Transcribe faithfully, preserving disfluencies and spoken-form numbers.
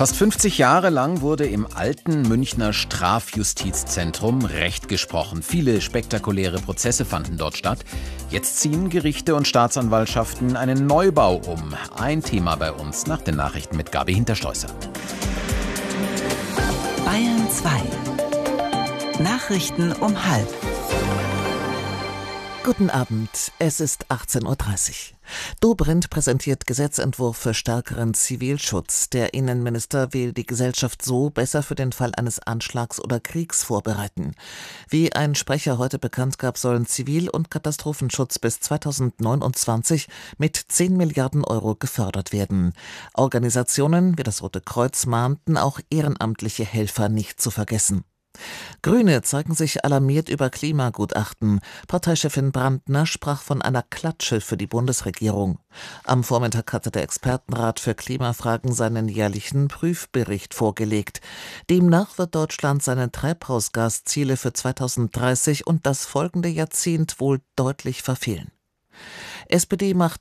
Fast fünfzig Jahre lang wurde im alten Münchner Strafjustizzentrum Recht gesprochen. Viele spektakuläre Prozesse fanden dort statt. Jetzt ziehen Gerichte und Staatsanwaltschaften einen Neubau um. Ein Thema bei uns nach den Nachrichten mit Gabi Hinterstoisser. Bayern zwei. Nachrichten um halb. Guten Abend, es ist achtzehn Uhr dreißig. Dobrindt präsentiert Gesetzentwurf für stärkeren Zivilschutz. Der Innenminister will die Gesellschaft so besser für den Fall eines Anschlags oder Kriegs vorbereiten. Wie ein Sprecher heute bekannt gab, sollen Zivil- und Katastrophenschutz bis zweitausendneunundzwanzig mit zehn Milliarden Euro gefördert werden. Organisationen wie das Rote Kreuz mahnten, auch ehrenamtliche Helfer nicht zu vergessen. Grüne zeigen sich alarmiert über Klimagutachten. Parteichefin Brandner sprach von einer Klatsche für die Bundesregierung. Am Vormittag hatte der Expertenrat für Klimafragen seinen jährlichen Prüfbericht vorgelegt. Demnach wird Deutschland seine Treibhausgasziele für zweitausenddreißig und das folgende Jahrzehnt wohl deutlich verfehlen. S P D macht